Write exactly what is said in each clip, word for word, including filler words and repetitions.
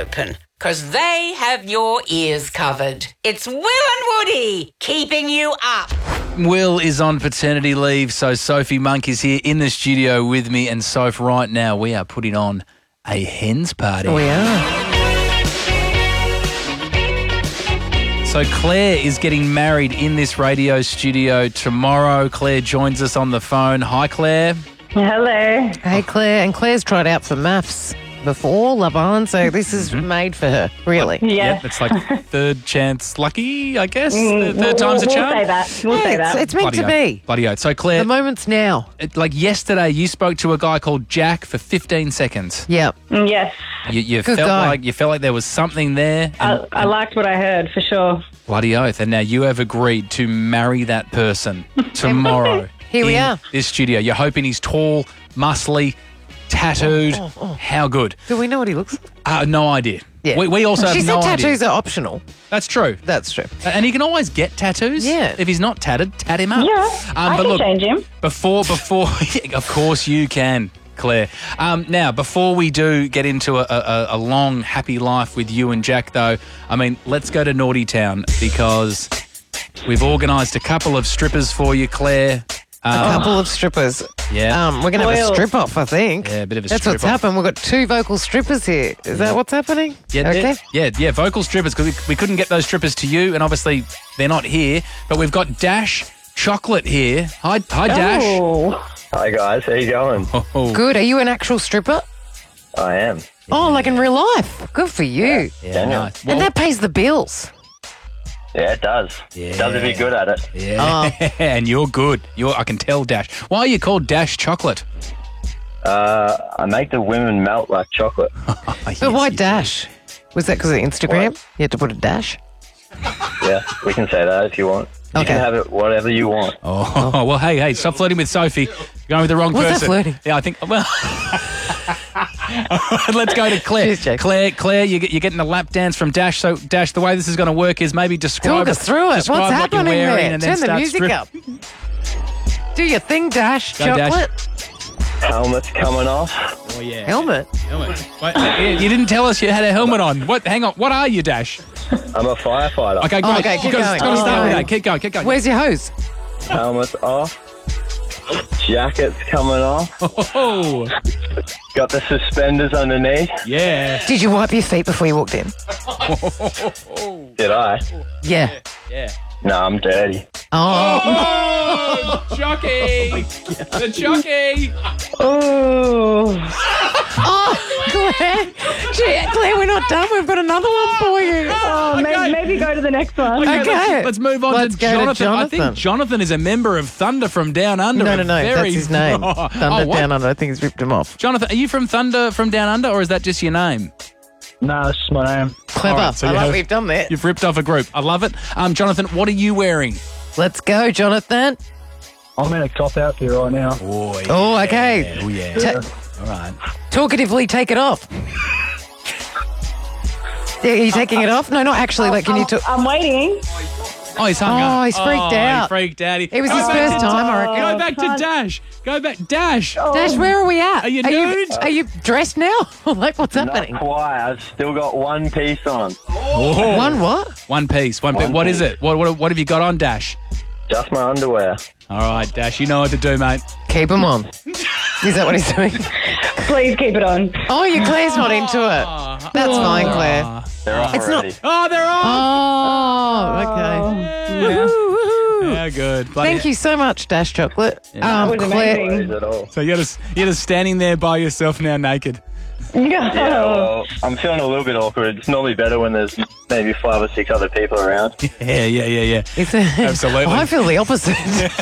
open, because they have your ears covered. It's Will and Woody keeping you up. Will is on paternity leave, so Sophie Monk is here in the studio with me. And Soph, right now we are putting on a hens party. We are. So Claire is getting married in this radio studio tomorrow. Claire joins us on the phone. Hi, Claire. Hello. Hey, Claire. And Claire's tried out for maths before Love Island, so this is Mm-hmm. made for her, really. Yeah. Yep, it's like third chance lucky, I guess. Mm, Third we'll, time's a we'll charm. say that. We'll Yeah, say it's, that. it's meant Bloody to oath. be. Bloody oath. So Claire, The moment's now. it- like yesterday, you spoke to a guy called Jack for fifteen seconds. Yep. Mm, yes. You, you Good felt guy. like you felt like there was something there. And, I, I liked what I heard, for sure. bloody oath. And now you have agreed to marry that person tomorrow. Here we in are. This studio. You're hoping he's tall, muscly, tattooed. Oh, oh, oh. How good? Do we know what he looks like? Uh, no idea. Yeah. We, we also She have said no tattoos idea. are optional. That's true. That's true. And he can always get tattoos. Yeah. If he's not tatted, tat him up. Yeah. Um, I but can look, change him. Before, before, of course you can, Claire. Um, now, before we do get into a, a, a long, happy life with you and Jack, though, I mean, let's go to Naughty Town because we've organised a couple of strippers for you, Claire. A Um, couple of strippers. Yeah. Um, we're going to have a Oil. strip off, I think. Yeah, a bit of a That's what's strip-off. happened. We've got two vocal strippers here. Is that what's happening? Yeah, Okay. yeah, yeah, yeah, vocal strippers, because we, we couldn't get those strippers to you, and obviously they're not here. But we've got Dash Chocolate here. Hi, hi, Dash. Oh. Hi guys, how you going? Oh, Good. Are you an actual stripper? I am. Oh, like in real life. Good for you. yeah, Daniel. nice. Well, And that pays the bills. Yeah, it does. Yeah. It does if you're good at it. yeah, and you're good. You're, I can tell, Dash. Why are you called Dash Chocolate? Uh, I make the women melt like chocolate. But why dash? Was that because of Instagram? You had to put a dash? Yeah, we can say that if you want. You Okay. can have it whatever you want. Oh, well, hey, hey, stop flirting with Sophie. You're going with the wrong Was that person. flirting? Yeah, I think, well... Let's go to Claire. Cheers, Jake. Claire, Claire, you get, you're getting a lap dance from Dash. So, Dash, the way this is going to work is maybe describe... Talk us through it. describe What's what you're happening wearing there? and then Turn the start music strip- up. Do your thing, Dash. Go, Dash. Chocolate. Helmet's coming off. Oh, yeah. Helmet. Helmet. Wait, you didn't tell us you had a helmet on. What? Hang on. What are you, Dash? I'm a firefighter. Okay, great. Oh, okay, keep Gotta- going. gotta start Oh. with that. Keep going, keep going. Where's your hose? Helmet's off. Jacket's coming off. Oh, Got the suspenders underneath. yeah. Did you wipe your feet before you walked in? Did I? Yeah. Yeah. No, I'm dirty. Oh. Oh, jockey! The jockey! Oh. Oh, Claire. Gee, Claire, we're not done. We've got another one for you. Oh, Okay. maybe, maybe go to the next one. Okay, Okay. Let's, let's move on Let's to, go to Jonathan. I think Jonathan. Jonathan is a member of Thunder from Down Under. No, no, a no. Very... That's his name. Oh, Thunder what? Down Under. I think he's ripped him off. Jonathan, are you from Thunder from Down Under, or is that just your name? No, that's just my name. Clever. All right, so I you like have- what we've done there. You've ripped off a group. I love it. Um, Jonathan, what are you wearing? Let's go, Jonathan. I'm in a cop outfit right now. Oh, yeah. Oh, okay. Oh, yeah. Ta- All right. talkatively take it off. Yeah, Are you taking it off? No, not actually. Like, can you talk? I'm waiting. Oh, he's hung Oh, up. he's freaked oh, out. He freaked out. He- It was Go his back first to- time, I reckon. Go back to can't- Dash. Go back. Dash. Dash, where are we at? Are you are you, nude? are you dressed now? Like, what's happening? Not quite. I've still got one piece on. Oh. One what? One piece. One, piece. One What is piece. it? What, what What have you got on, Dash? Just my underwear. All right, Dash. You know what to do, mate. Keep him on. Is that what he's doing? Please keep it on. Oh, your Claire's not into it. That's fine, Claire. Ah. They're off It's not- already. Oh, they're on. Oh, okay. Yeah. Woohoo, woohoo. Yeah, good. Bloody- Thank you so much, Dash Chocolate. Yeah. Um, That was Claire, amazing. Worries at all. So you're just you're just standing there by yourself now, naked. Yeah, well, I'm feeling a little bit awkward. It's normally better when there's maybe five or six other people around. Yeah, yeah, yeah, yeah. it's a, Absolutely. I feel the opposite.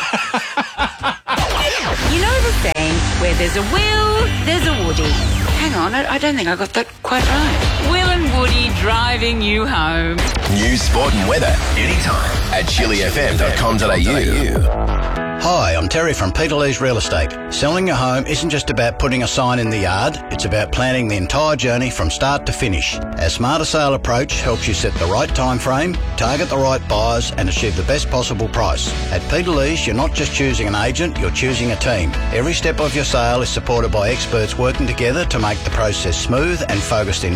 You know the saying, where there's a Will, there's a Woody. Hang on, I, I don't think I got that quite right. Will and Woody driving you home. News, sport and weather anytime at chili f m dot com dot a u. Hi, I'm Terry from Peterlee's Real Estate. Selling your home isn't just about putting a sign in the yard, it's about planning the entire journey from start to finish. Our Smarter Sale approach helps you set the right time frame, target the right buyers and achieve the best possible price. At Peterlee's, you're not just choosing an agent, you're choosing a team. Every step of your sale is supported by experts working together to make the process smooth and focused entirely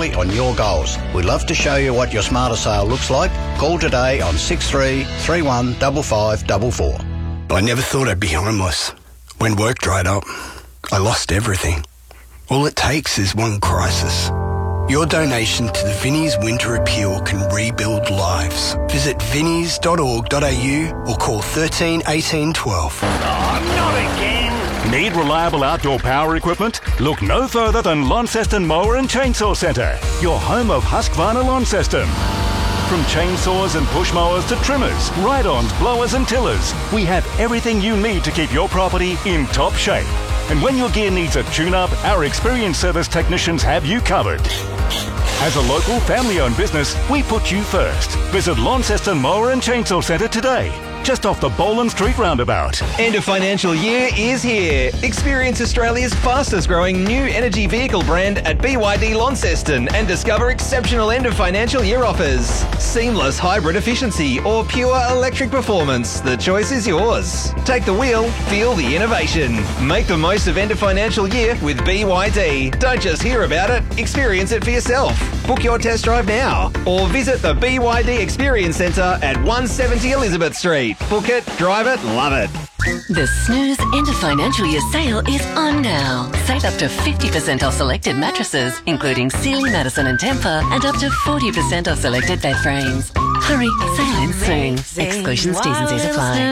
early on your goals. We'd love to show you what your smarter sale looks like. Call today on six three three one five five four four. I never thought I'd be homeless. When work dried up, I lost everything. All it takes is one crisis. Your donation to the Vinnie's Winter Appeal can rebuild lives. Visit vinnies dot org dot a u or call thirteen eighteen twelve. Oh, not again! Need reliable outdoor power equipment? Look no further than Launceston Mower and Chainsaw Centre, your home of Husqvarna Lawn System. From chainsaws and push mowers to trimmers, ride-ons, blowers and tillers, we have everything you need to keep your property in top shape. And when your gear needs a tune-up, our experienced service technicians have you covered. As a local family-owned business, we put you first. Visit Launceston Mower and Chainsaw Centre today, just off the Boland Street roundabout. End of financial year is here. Experience Australia's fastest growing new energy vehicle brand at B Y D Launceston and discover exceptional end of financial year offers. Seamless hybrid efficiency or pure electric performance. The choice is yours. Take the wheel, feel the innovation. Make the most of end of financial year with B Y D. Don't just hear about it, experience it for yourself. Book your test drive now or visit the B Y D Experience Centre at one seventy Elizabeth Street. Book it, drive it, love it. The Snooze End of Financial Year sale is on now. Save up to fifty percent off selected mattresses, including Sealy, Madison and Tempur, and up to forty percent off selected bed frames. Hurry, sale ends soon. Exclusions, T's and C's apply.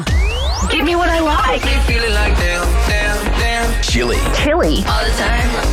Give me what I like. Feeling like damn, damn, damn. Chili. Chili. All the time.